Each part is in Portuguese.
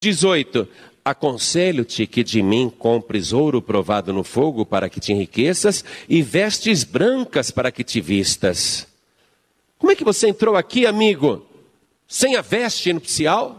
18. Aconselho-te que de mim compres ouro provado no fogo para que te enriqueças e vestes brancas para que te vistas. Como é que você entrou aqui, amigo, sem a veste nupcial?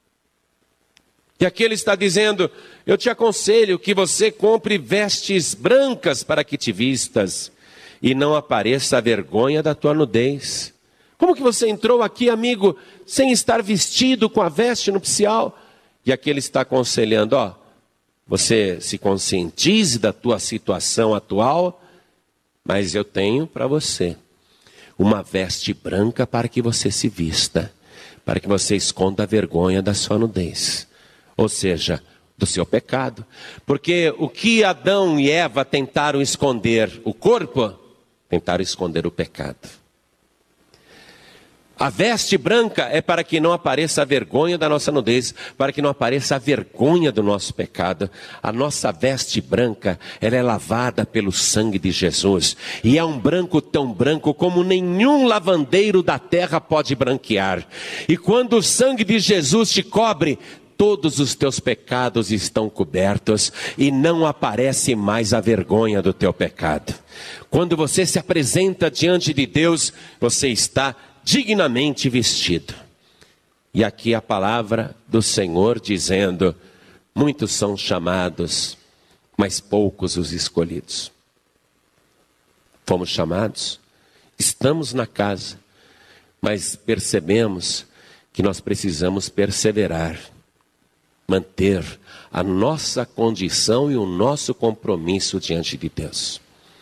E aqui ele está dizendo, eu te aconselho que você compre vestes brancas para que te vistas e não apareça a vergonha da tua nudez. Como que você entrou aqui, amigo, sem estar vestido com a veste nupcial? E aqui ele está aconselhando, você se conscientize da tua situação atual, mas eu tenho para você uma veste branca para que você se vista, para que você esconda a vergonha da sua nudez. Ou seja, do seu pecado. Porque o que Adão e Eva tentaram esconder, o corpo, tentaram esconder o pecado. A veste branca é para que não apareça a vergonha da nossa nudez, para que não apareça a vergonha do nosso pecado. A nossa veste branca, ela é lavada pelo sangue de Jesus. E é um branco tão branco como nenhum lavandeiro da terra pode branquear. E quando o sangue de Jesus te cobre, todos os teus pecados estão cobertos e não aparece mais a vergonha do teu pecado. Quando você se apresenta diante de Deus, você está dignamente vestido. E aqui a palavra do Senhor dizendo, muitos são chamados, mas poucos os escolhidos. Fomos chamados, estamos na casa, mas percebemos que nós precisamos perseverar, manter a nossa condição e o nosso compromisso diante de Deus.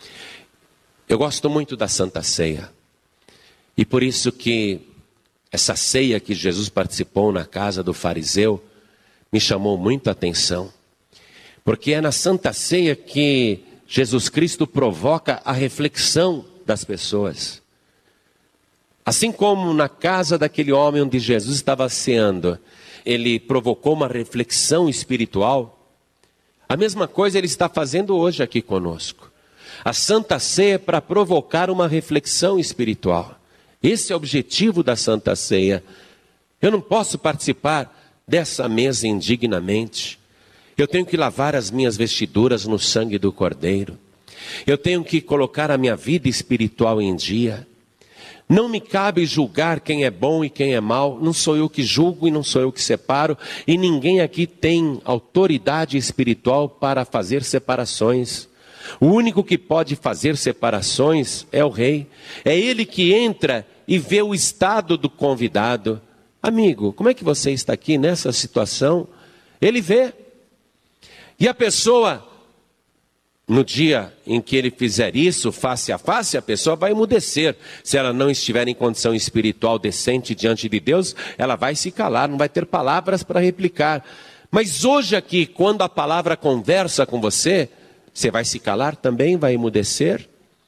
Eu gosto muito da Santa Ceia. E por isso que essa ceia que Jesus participou na casa do fariseu me chamou muito a atenção. Porque é na Santa Ceia que Jesus Cristo provoca a reflexão das pessoas. Assim como na casa daquele homem onde Jesus estava ceando, ele provocou uma reflexão espiritual, a mesma coisa ele está fazendo hoje aqui conosco. A Santa Ceia é para provocar uma reflexão espiritual. Esse é o objetivo da Santa Ceia. Eu não posso participar dessa mesa indignamente. Eu tenho que lavar as minhas vestiduras no sangue do Cordeiro. Eu tenho que colocar a minha vida espiritual em dia. Não me cabe julgar quem é bom e quem é mau. Não sou eu que julgo e não sou eu que separo. E ninguém aqui tem autoridade espiritual para fazer separações. O único que pode fazer separações é o rei. É ele que entra e vê o estado do convidado. Amigo, como é que você está aqui nessa situação? Ele vê. E a pessoa, no dia em que ele fizer isso, face a face, a pessoa vai emudecer. Se ela não estiver em condição espiritual decente diante de Deus, ela vai se calar, não vai ter palavras para replicar. Mas hoje aqui, quando a palavra conversa com você, você vai se calar também, vai emudecer?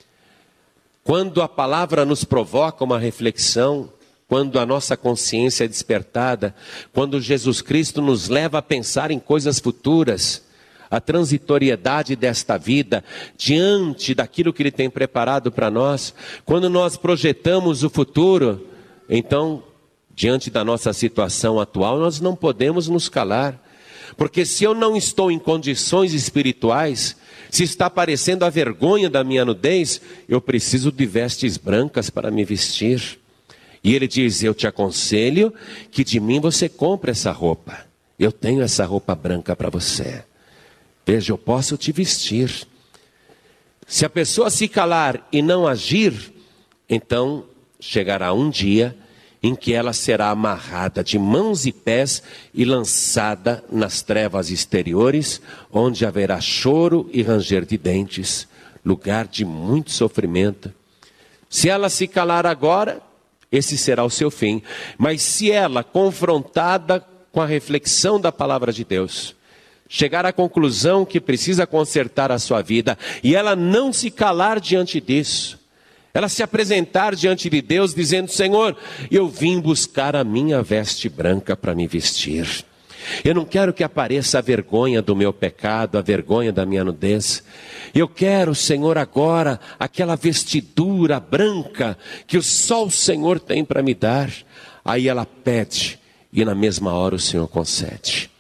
Quando a palavra nos provoca uma reflexão, quando a nossa consciência é despertada, quando Jesus Cristo nos leva a pensar em coisas futuras, a transitoriedade desta vida, diante daquilo que Ele tem preparado para nós, quando nós projetamos o futuro, então, diante da nossa situação atual, nós não podemos nos calar. Porque se eu não estou em condições espirituais, se está aparecendo a vergonha da minha nudez, eu preciso de vestes brancas para me vestir. E ele diz, eu te aconselho que de mim você compre essa roupa. Eu tenho essa roupa branca para você. Veja, eu posso te vestir. Se a pessoa se calar e não agir, então chegará um dia em que ela será amarrada de mãos e pés e lançada nas trevas exteriores, onde haverá choro e ranger de dentes, lugar de muito sofrimento. Se ela se calar agora, esse será o seu fim. Mas se ela, confrontada com a reflexão da palavra de Deus, chegar à conclusão que precisa consertar a sua vida, e ela não se calar diante disso, ela se apresentar diante de Deus dizendo, Senhor, eu vim buscar a minha veste branca para me vestir. Eu não quero que apareça a vergonha do meu pecado, a vergonha da minha nudez. Eu quero, Senhor, agora aquela vestidura branca que só o Senhor tem para me dar. Aí ela pede e na mesma hora o Senhor concede.